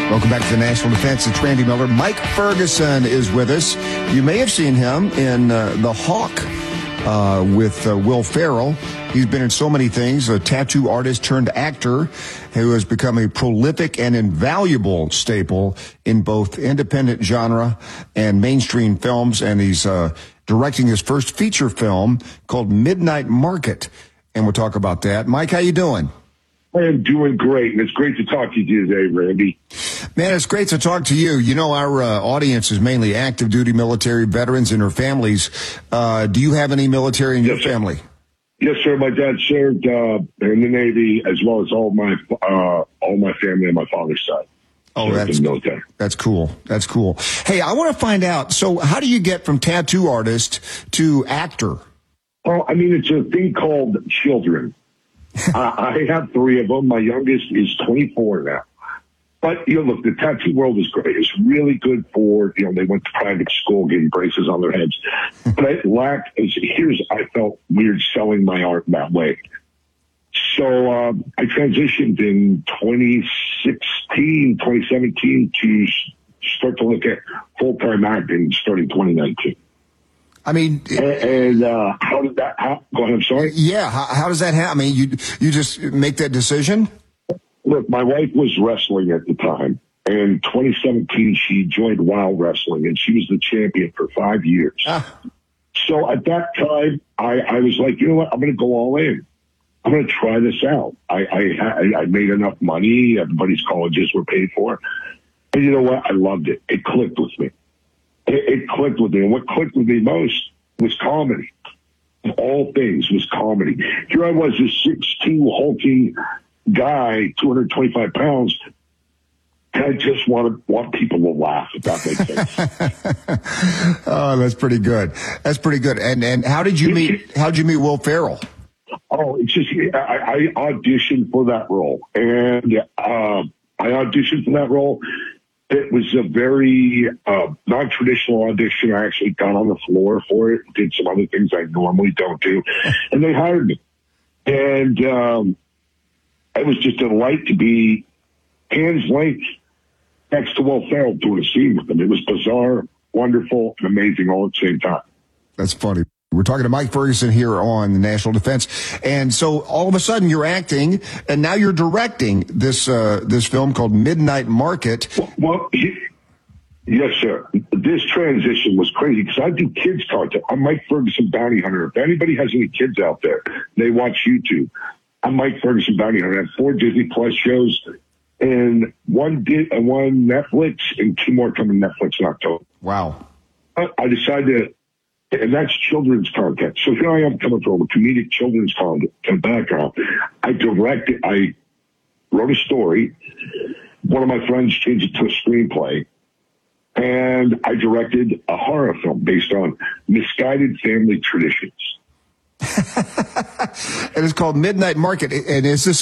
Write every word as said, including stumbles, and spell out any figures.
Welcome back to the National Defense. It's Randy Miller. Mike Ferguson is with us. You may have seen him in uh, The Hawk uh, with uh, Will Ferrell. He's been in so many things, a tattoo artist turned actor who has become a prolific and invaluable staple in both independent genre and mainstream films. And he's uh, directing his first feature film called Midnight Market. And we'll talk about that. Mike, how you doing? I am doing great, and it's great to talk to you today, Randy. Man, it's great to talk to you. You know, our uh, audience is mainly active duty military veterans and their families. Uh, do you have any military in your yes, sir. family? Yes, sir. My dad served uh, in the Navy, as well as all my uh, all my family on my father's side. Oh, that's military. That's cool. That's cool. Hey, I want to find out. So, how do you get from tattoo artist to actor? Well, I mean, it's a thing called children. I, I have three of them. My youngest is twenty-four now. But, you know, look, the tattoo world is great. It's really good for, you know, they went to private school getting braces on their heads. But I lack, here's, I felt weird selling my art that way. So um, I transitioned in twenty sixteen, twenty seventeen to start to look at full-time acting starting twenty nineteen. I mean, and, and uh, how did that happen? Go ahead, I'm sorry. Yeah, how, how does that happen? I mean, you you just make that decision? Look, my wife was wrestling at the time. And in twenty seventeen, she joined Wild Wrestling, and she was the champion for five years. Ah. So at that time, I, I was like, you know what? I'm going to go all in. I'm going to try this out. I, I, I made enough money. Everybody's colleges were paid for. And you know what? I loved it. It clicked with me. It, it clicked with me. And what clicked with me most was comedy. Of all things was comedy. Here I was, this six two hulking guy, two hundred twenty-five pounds. I just want to want people to laugh, if that makes sense. Oh, that's pretty good. That's pretty good. And and how did you meet? How did you meet Will Ferrell? Oh, it's just I, I auditioned for that role, and uh, I auditioned for that role. It was a very uh, non-traditional audition. I actually got on the floor for it, did some other things I normally don't do, and they hired me. And um, it was just a delight to be hands length next to Will Ferrell doing a scene with him. It was bizarre, wonderful, and amazing all at the same time. That's funny. We're talking to Mike Ferguson here on the National Defense. And so all of a sudden you're acting, and now you're directing this uh, this film called Midnight Market. Well, well he, yes, sir. This transition was crazy because I do kids content. I'm Mike Ferguson Bounty Hunter. If anybody has any kids out there, they watch YouTube. I'm Mike Ferguson Bounty Hunter. I have four Disney Plus shows, and one did uh, one Netflix, and two more coming Netflix in October. Wow. I, I decided to, and that's children's content. So here I am coming from a comedic children's content background. I directed, I wrote a story. One of my friends changed it to a screenplay. And I directed a horror film based on misguided family traditions. And it's called Midnight Market. And is this